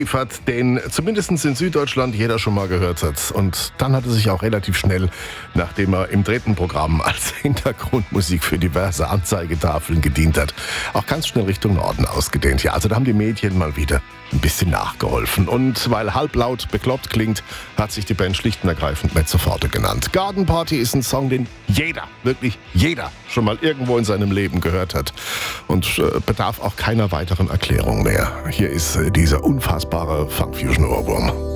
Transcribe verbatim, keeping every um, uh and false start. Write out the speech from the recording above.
hat, den zumindest in Süddeutschland jeder schon mal gehört hat. Und dann hat er sich auch relativ schnell, nachdem er im dritten Programm als Hintergrundmusik für diverse Anzeigetafeln gedient hat, auch ganz schnell Richtung Norden ausgedehnt. Ja, also da haben die Medien mal wieder ein bisschen nachgeholfen. Und weil halblaut bekloppt klingt, hat sich die Band schlicht und ergreifend Mezzo Forte genannt. Garden Party ist ein Song, den jeder, wirklich jeder, schon mal irgendwo in seinem Leben gehört hat. Und äh, bedarf auch keiner weiteren Erklärung mehr. Hier ist äh, dieser unfassbare Funk-Fusion-Ohrwurm.